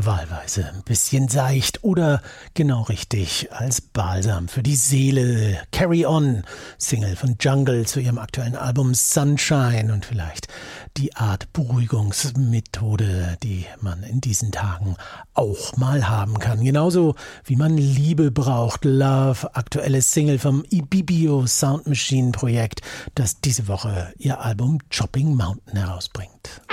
wahlweise ein bisschen seicht oder genau richtig als Balsam für die Seele. Carry On, Single von Jungle zu ihrem aktuellen Album Sunshine und vielleicht die Art Beruhigungsmethode, die man in diesen Tagen auch mal haben kann. Genauso wie man Liebe braucht. Love, aktuelles Single vom Ibibio Sound Machine Projekt, das diese Woche ihr Album Chopping Mountain herausbringt.